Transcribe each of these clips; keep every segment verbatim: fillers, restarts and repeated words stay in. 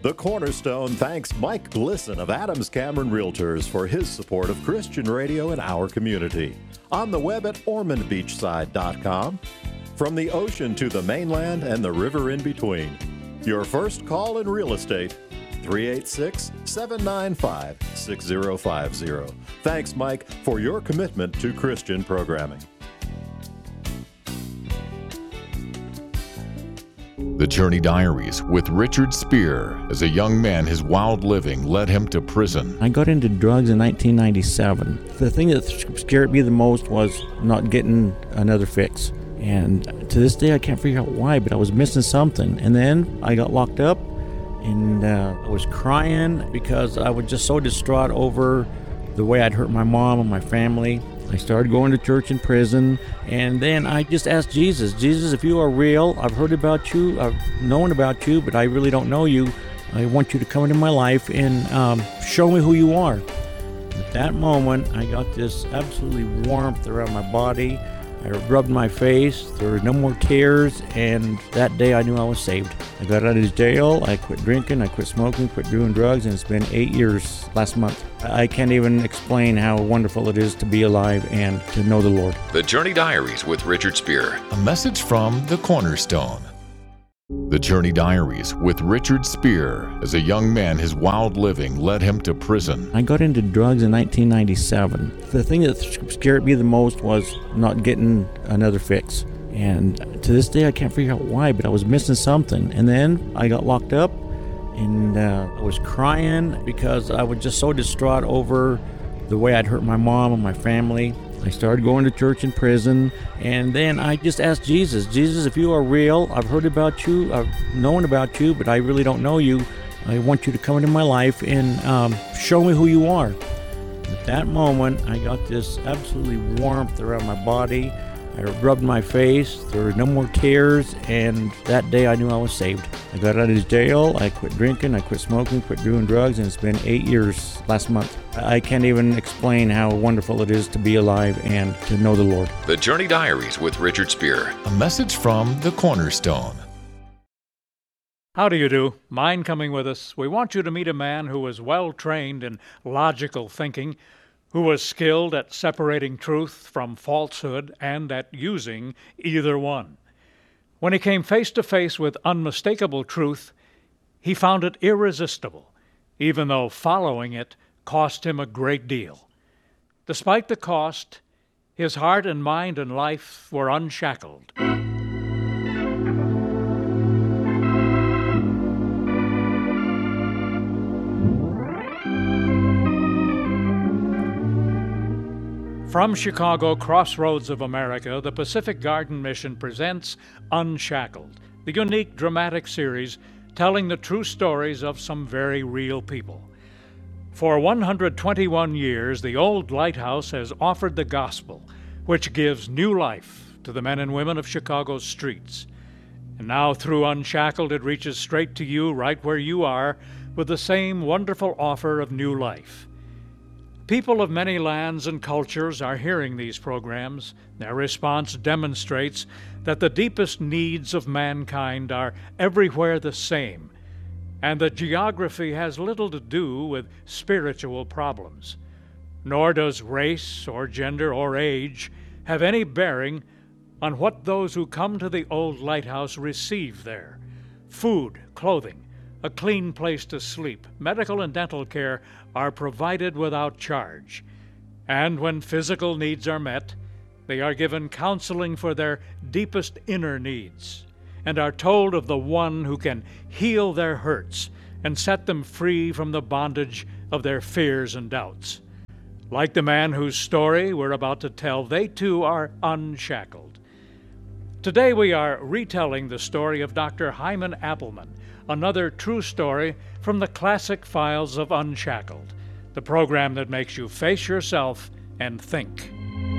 The Cornerstone thanks Mike Glisson of Adams Cameron Realtors for his support of Christian radio in our community. On the web at ormond beachside dot com. From the ocean to the mainland and the river in between. Your first call in real estate, three eight six, seven nine five, six zero five zero. Thanks, Mike, for your commitment to Christian programming. The Journey Diaries with Richard Spear. As a young man, his wild living led him to prison. I got into drugs in nineteen ninety-seven. The thing that scared me the most was not getting another fix. And to this day, I can't figure out why, but I was missing something. And then I got locked up, and uh, I was crying because I was just so distraught over the way I'd hurt my mom and my family. I started going to church in prison, and then I just asked Jesus, Jesus, if you are real, I've heard about you, I've known about you, but I really don't know you. I want you to come into my life and um, show me who you are. At that moment, I got this absolutely warmth around my body. I rubbed my face, there were no more tears, and that day I knew I was saved. I got out of jail, I quit drinking, I quit smoking, quit doing drugs, and it's been eight years last month. I can't even explain how wonderful it is to be alive and to know the Lord. The Journey Diaries with Richard Spear. A message from the Cornerstone. The Journey Diaries with Richard Spear. As a young man, his wild living led him to prison. I got into drugs in nineteen ninety-seven. The thing that scared me the most was not getting another fix. And to this day, I can't figure out why, but I was missing something. And then I got locked up, and uh, I was crying because I was just so distraught over the way I'd hurt my mom and my family. I started going to church in prison, and then I just asked Jesus, Jesus, if you are real, I've heard about you, I've known about you, but I really don't know you. I want you to come into my life and um, show me who you are. At that moment, I got this absolutely warmth around my body. I rubbed my face, there were no more tears, and that day I knew I was saved. I got out of jail, I quit drinking, I quit smoking, quit doing drugs, and it's been eight years last month. I can't even explain how wonderful it is to be alive and to know the Lord. The Journey Diaries with Richard Spear. A message from the Cornerstone. How do you do? Mind coming with us? We want you to meet a man who was well trained in logical thinking, who was skilled at separating truth from falsehood and at using either one. When he came face to face with unmistakable truth, he found it irresistible, even though following it cost him a great deal. Despite the cost, his heart and mind and life were unshackled. From Chicago, Crossroads of America, the Pacific Garden Mission presents Unshackled, the unique dramatic series telling the true stories of some very real people. For one hundred twenty-one years, the old lighthouse has offered the gospel, which gives new life to the men and women of Chicago's streets. And now, through Unshackled, it reaches straight to you right where you are with the same wonderful offer of new life. People of many lands and cultures are hearing these programs. Their response demonstrates that the deepest needs of mankind are everywhere the same, and that geography has little to do with spiritual problems. Nor does race or gender or age have any bearing on what those who come to the old lighthouse receive there. Food, clothing, a clean place to sleep, medical and dental care are provided without charge. And when physical needs are met, they are given counseling for their deepest inner needs and are told of the one who can heal their hurts and set them free from the bondage of their fears and doubts. Like the man whose story we're about to tell, they too are unshackled. Today we are retelling the story of Doctor Hyman Appleman, another true story from the classic files of Unshackled, the program that makes you face yourself and think.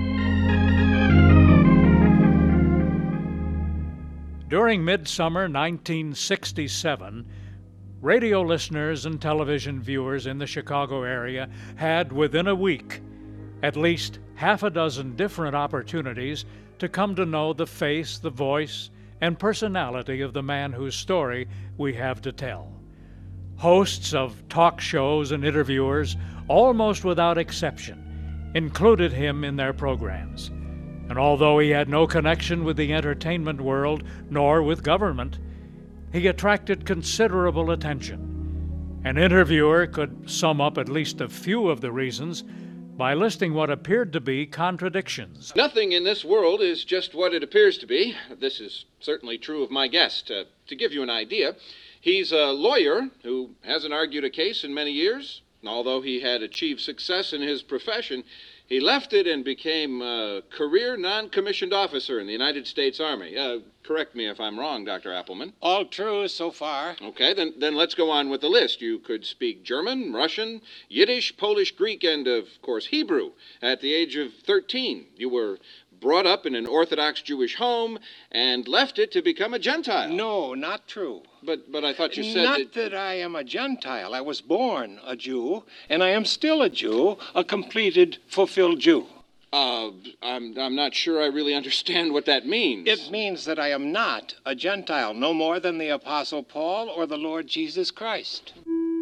During midsummer nineteen sixty-seven, radio listeners and television viewers in the Chicago area had, within a week, at least half a dozen different opportunities to come to know the face, the voice, and personality of the man whose story we have to tell. Hosts of talk shows and interviewers, almost without exception, included him in their programs. And although he had no connection with the entertainment world nor with government, he attracted considerable attention. An interviewer could sum up at least a few of the reasons by listing what appeared to be contradictions. Nothing in this world is just what it appears to be. This is certainly true of my guest. Uh, to give you an idea, he's a lawyer who hasn't argued a case in many years. Although he had achieved success in his profession, he left it and became a career non-commissioned officer in the United States Army. Uh, correct me if I'm wrong, Doctor Appleman. All true so far. Okay, then, then let's go on with the list. You could speak German, Russian, Yiddish, Polish, Greek, and, of course, Hebrew. At the age of thirteen, you were brought up in an Orthodox Jewish home and left it to become a Gentile. No, not true. But but I thought you said Not that... that I am a Gentile. I was born a Jew, and I am still a Jew, a completed, fulfilled Jew. Uh, I'm, I'm not sure I really understand what that means. It means that I am not a Gentile, no more than the Apostle Paul or the Lord Jesus Christ.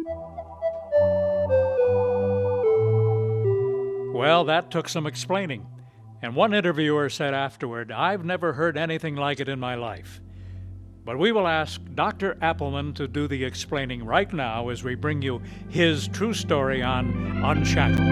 Well, that took some explaining. And one interviewer said afterward, "I've never heard anything like it in my life." But we will ask Doctor Appleman to do the explaining right now as we bring you his true story on Unshackled.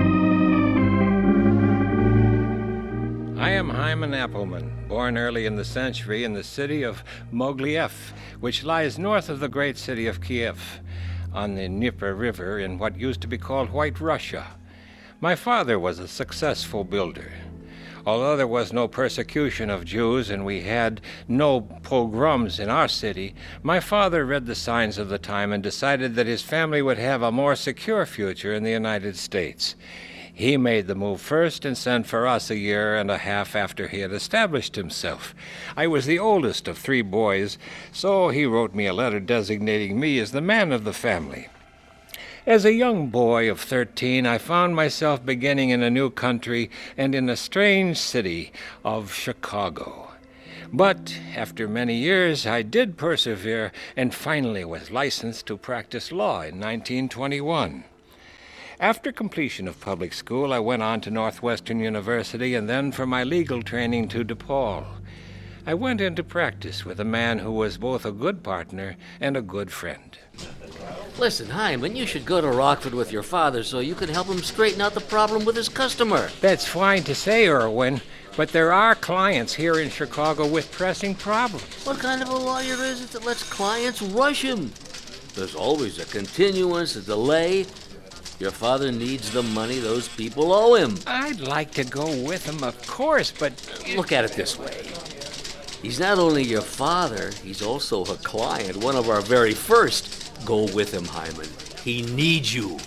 I am Hyman Appleman, born early in the century in the city of Mogilev, which lies north of the great city of Kiev, on the Dnieper River in what used to be called White Russia. My father was a successful builder. Although there was no persecution of Jews and we had no pogroms in our city, my father read the signs of the time and decided that his family would have a more secure future in the United States. He made the move first and sent for us a year and a half after he had established himself. I was the oldest of three boys, so he wrote me a letter designating me as the man of the family. As a young boy of thirteen, I found myself beginning in a new country and in a strange city of Chicago. But after many years, I did persevere and finally was licensed to practice law in nineteen twenty-one. After completion of public school, I went on to Northwestern University and then for my legal training to DePaul. I went into practice with a man who was both a good partner and a good friend. Listen, Hyman, you should go to Rockford with your father so you can help him straighten out the problem with his customer. That's fine to say, Irwin, but there are clients here in Chicago with pressing problems. What kind of a lawyer is it that lets clients rush him? There's always a continuance, a delay. Your father needs the money those people owe him. I'd like to go with him, of course, but... Look at it this way. He's not only your father, he's also a client, one of our very first. Go with him, Hyman. He needs you.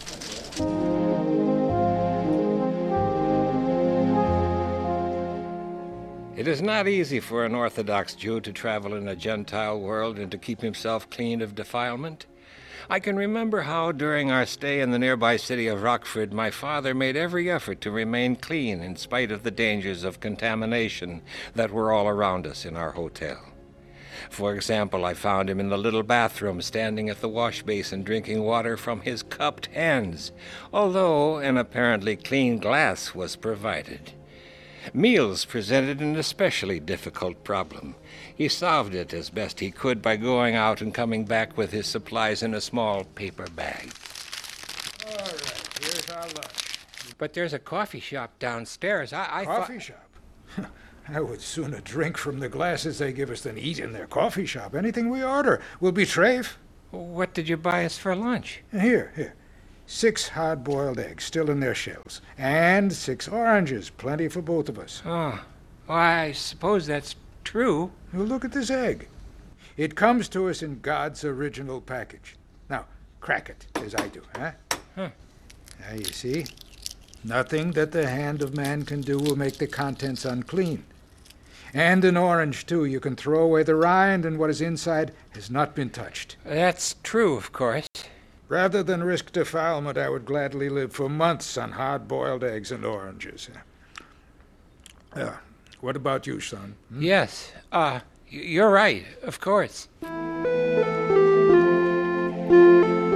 It is not easy for an Orthodox Jew to travel in a Gentile world and to keep himself clean of defilement. I can remember how, during our stay in the nearby city of Rockford, my father made every effort to remain clean in spite of the dangers of contamination that were all around us in our hotel. For example, I found him in the little bathroom standing at the wash basin drinking water from his cupped hands, although an apparently clean glass was provided. Meals presented an especially difficult problem. He solved it as best he could by going out and coming back with his supplies in a small paper bag. All right, here's our lunch. But there's a coffee shop downstairs. I, I Coffee thought... shop? I would sooner drink from the glasses they give us than eat in their coffee shop. Anything we order will be trafe. What did you buy us for lunch? Here, here. Six hard-boiled eggs, still in their shells. And six oranges, plenty for both of us. Oh, well, I suppose that's true. Well, look at this egg. It comes to us in God's original package. Now, crack it, as I do, huh? Huh. Now, you see, nothing that the hand of man can do will make the contents unclean. And an orange, too. You can throw away the rind, and what is inside has not been touched. That's true, of course. Rather than risk defilement, I would gladly live for months on hard-boiled eggs and oranges. Uh, what about you, son? Hmm? Yes, uh, you're right, of course.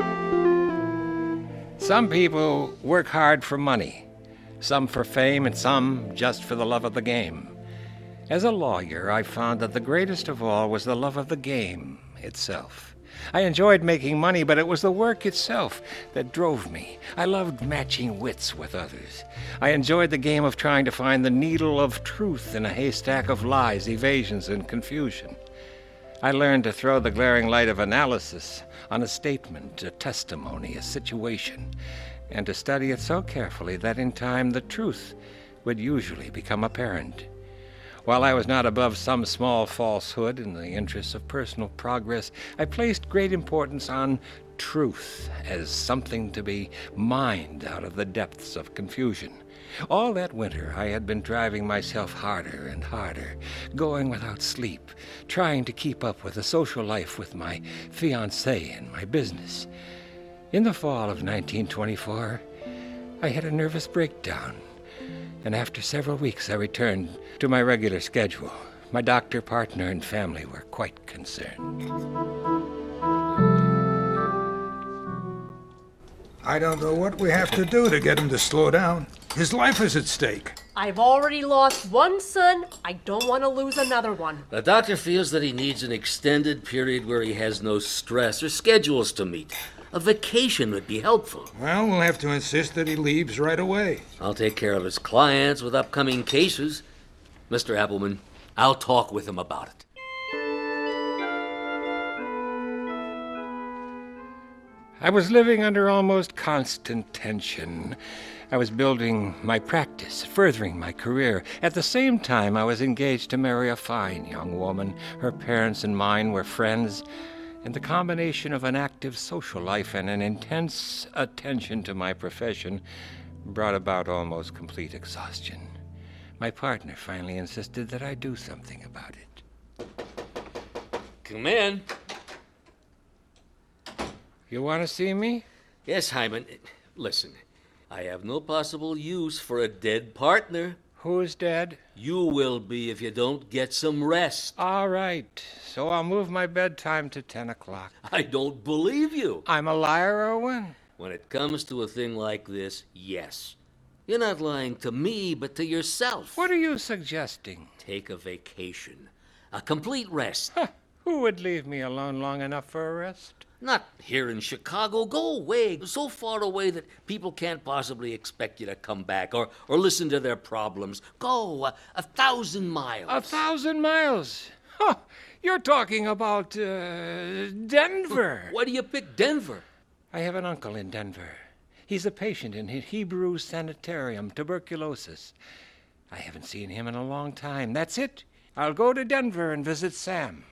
Some people work hard for money, some for fame, and some just for the love of the game. As a lawyer, I found that the greatest of all was the love of the game itself. I enjoyed making money, but it was the work itself that drove me. I loved matching wits with others. I enjoyed the game of trying to find the needle of truth in a haystack of lies, evasions, and confusion. I learned to throw the glaring light of analysis on a statement, a testimony, a situation, and to study it so carefully that in time the truth would usually become apparent. While I was not above some small falsehood in the interests of personal progress, I placed great importance on truth as something to be mined out of the depths of confusion. All that winter I had been driving myself harder and harder, going without sleep, trying to keep up with the social life with my fiancée and my business. In the fall of nineteen twenty-four, I had a nervous breakdown, and after several weeks I returned to my regular schedule. My doctor, partner, and family were quite concerned. I don't know what we have to do to get him to slow down. His life is at stake. I've already lost one son. I don't want to lose another one. The doctor feels that he needs an extended period where he has no stress or schedules to meet. A vacation would be helpful. Well, we'll have to insist that he leaves right away. I'll take care of his clients with upcoming cases. Mister Appleman, I'll talk with him about it. I was living under almost constant tension. I was building my practice, furthering my career. At the same time, I was engaged to marry a fine young woman. Her parents and mine were friends, and the combination of an active social life and an intense attention to my profession brought about almost complete exhaustion. My partner finally insisted that I do something about it. Come in. You want to see me? Yes, Hyman. Listen, I have no possible use for a dead partner. Who's dead? You will be if you don't get some rest. All right. So I'll move my bedtime to ten o'clock. I don't believe you. I'm a liar, Irwin? When it comes to a thing like this, yes. You're not lying to me, but to yourself. What are you suggesting? Take a vacation. A complete rest. Huh. Who would leave me alone long enough for a rest? Not here in Chicago. Go away, so far away that people can't possibly expect you to come back or, or listen to their problems. Go a, a thousand miles. A thousand miles? Huh. You're talking about uh, Denver. Why do you pick Denver? I have an uncle in Denver. He's a patient in Hebrew Sanitarium, tuberculosis. I haven't seen him in a long time. That's it. I'll go to Denver and visit Sam.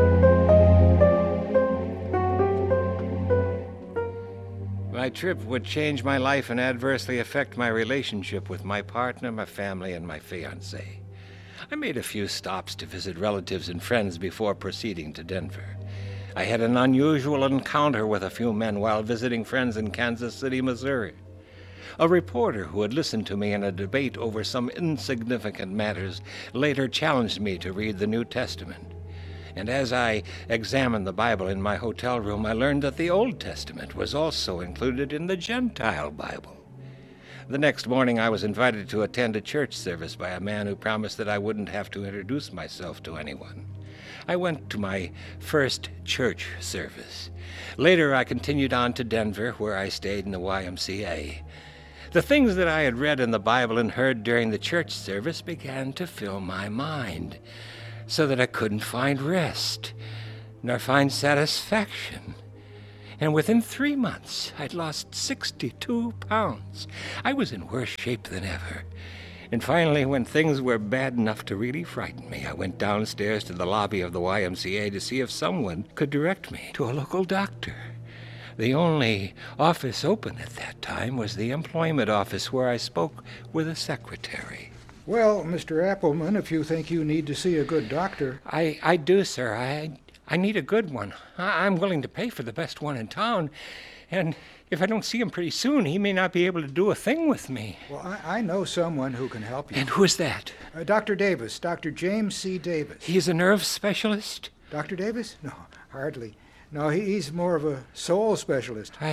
My trip would change my life and adversely affect my relationship with my partner, my family, and my fiancée. I made a few stops to visit relatives and friends before proceeding to Denver. I had an unusual encounter with a few men while visiting friends in Kansas City, Missouri. A reporter who had listened to me in a debate over some insignificant matters later challenged me to read the New Testament. And as I examined the Bible in my hotel room, I learned that the Old Testament was also included in the Gentile Bible. The next morning, I was invited to attend a church service by a man who promised that I wouldn't have to introduce myself to anyone. I went to my first church service. Later, I continued on to Denver, where I stayed in the Y M C A. The things that I had read in the Bible and heard during the church service began to fill my mind, so that I couldn't find rest, nor find satisfaction. And within three months, I'd lost sixty-two pounds. I was in worse shape than ever. And finally, when things were bad enough to really frighten me, I went downstairs to the lobby of the Y M C A to see if someone could direct me to a local doctor. The only office open at that time was the employment office, where I spoke with a secretary. Well, Mister Appleman, if you think you need to see a good doctor... I, I do, sir. I, I need a good one. I, I'm willing to pay for the best one in town. And if I don't see him pretty soon, he may not be able to do a thing with me. Well, I, I know someone who can help you. And who's that? Uh, Doctor Davis, Doctor James C. Davis. He's a nerve specialist? Doctor Davis? No, hardly. No, he, he's more of a soul specialist. I,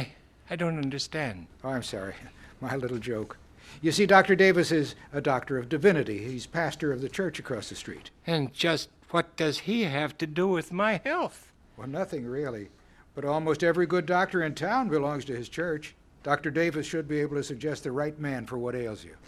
I don't understand. Oh, I'm sorry. My little joke. You see, Doctor Davis is a doctor of divinity. He's pastor of the church across the street. And just what does he have to do with my health? Well, nothing really. But almost every good doctor in town belongs to his church. Doctor Davis should be able to suggest the right man for what ails you.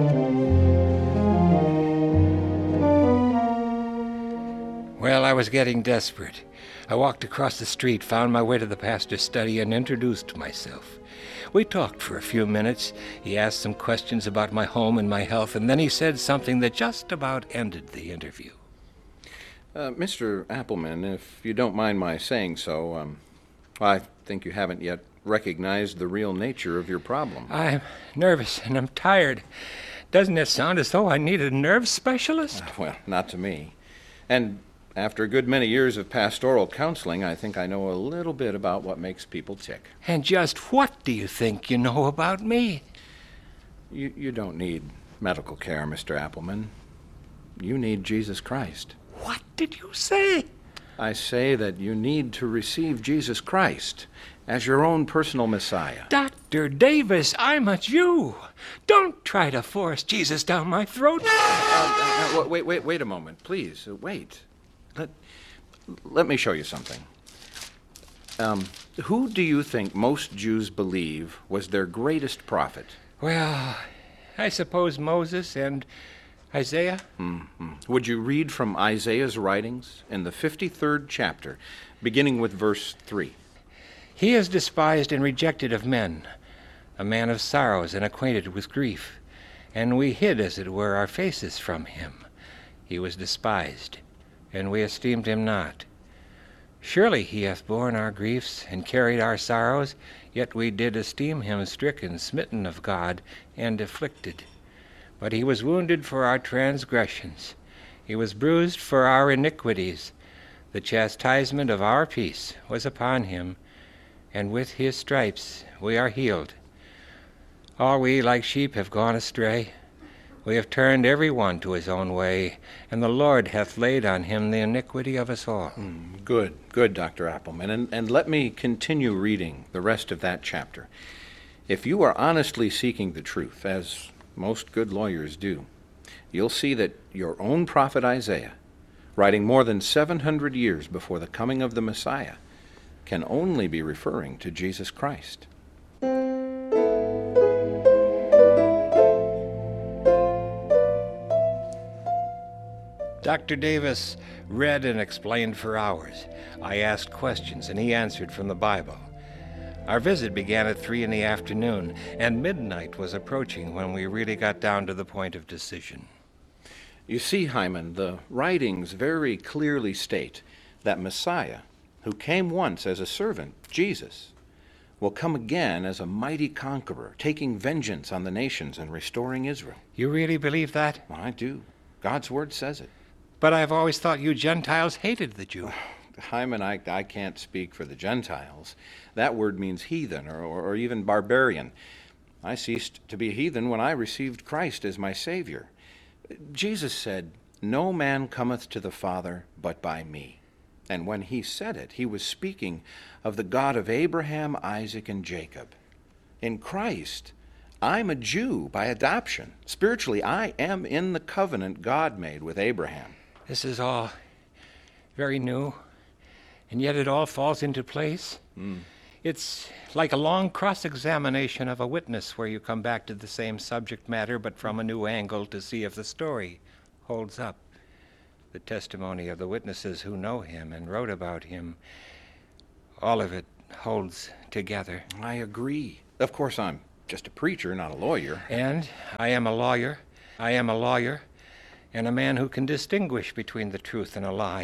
Well, I was getting desperate. I walked across the street, found my way to the pastor's study, and introduced myself. We talked for a few minutes. He asked some questions about my home and my health, and then he said something that just about ended the interview. Uh, Mister Appleman, if you don't mind my saying so, um, I think you haven't yet recognized the real nature of your problem. I'm nervous and I'm tired. Doesn't it sound as though I need a nerve specialist? Uh, well, not to me. And after a good many years of pastoral counseling, I think I know a little bit about what makes people tick. And just what do you think you know about me? You, you don't need medical care, Mister Appleman. You need Jesus Christ. What did you say? I say that you need to receive Jesus Christ as your own personal Messiah. Doctor Davis, I'm a Jew. Don't try to force Jesus down my throat. Uh, uh, wait, wait, wait a moment, please. Uh, wait. Let, let me show you something. Um, who do you think most Jews believe was their greatest prophet? Well, I suppose Moses and Isaiah. Mm-hmm. Would you read from Isaiah's writings in the fifty-third chapter, beginning with verse three? He is despised and rejected of men, a man of sorrows and acquainted with grief. And we hid, as it were, our faces from him. He was despised, and we esteemed him not. Surely he hath borne our griefs and carried our sorrows, yet we did esteem him stricken, smitten of God, and afflicted. But he was wounded for our transgressions. He was bruised for our iniquities. The chastisement of our peace was upon him, and with his stripes we are healed. All we like sheep have gone astray. We have turned every one to his own way, and the Lord hath laid on him the iniquity of us all. Mm, good, good, Doctor Appleman. And, and let me continue reading the rest of that chapter. If you are honestly seeking the truth, as most good lawyers do, you'll see that your own prophet Isaiah, writing more than seven hundred years before the coming of the Messiah, can only be referring to Jesus Christ. Doctor Davis read and explained for hours. I asked questions, and he answered from the Bible. Our visit began at three in the afternoon, and midnight was approaching when we really got down to the point of decision. You see, Hyman, the writings very clearly state that Messiah, who came once as a servant, Jesus, will come again as a mighty conqueror, taking vengeance on the nations and restoring Israel. You really believe that? Well, I do. God's word says it. But I've always thought you Gentiles hated the Jew. Hyman, I, I can't speak for the Gentiles. That word means heathen or, or, or even barbarian. I ceased to be a heathen when I received Christ as my Savior. Jesus said, "No man cometh to the Father but by me." And when he said it, he was speaking of the God of Abraham, Isaac, and Jacob. In Christ, I'm a Jew by adoption. Spiritually, I am in the covenant God made with Abraham. This is all very new, and yet it all falls into place. Mm. It's like a long cross-examination of a witness where you come back to the same subject matter but from a new angle to see if the story holds up. The testimony of the witnesses who know him and wrote about him, all of it holds together. I agree. Of course, I'm just a preacher, not a lawyer. And I am a lawyer. I am a lawyer, and a man who can distinguish between the truth and a lie.